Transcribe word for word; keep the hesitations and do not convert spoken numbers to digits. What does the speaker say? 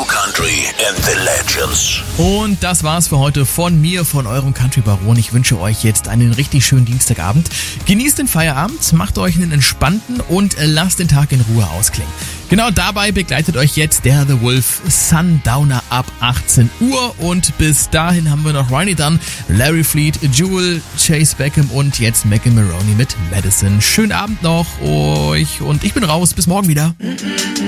Country and the Legends. Und das war's für heute von mir, von eurem Country Baron. Ich wünsche euch jetzt einen richtig schönen Dienstagabend. Genießt den Feierabend, macht euch einen entspannten und lasst den Tag in Ruhe ausklingen. Genau dabei begleitet euch jetzt der The Wolf Sundowner ab achtzehn Uhr. Und bis dahin haben wir noch Ronnie Dunn, Larry Fleet, Jewel, Chase Beckham und jetzt Megan Maroney mit Madison. Schönen Abend noch euch und ich bin raus. Bis morgen wieder.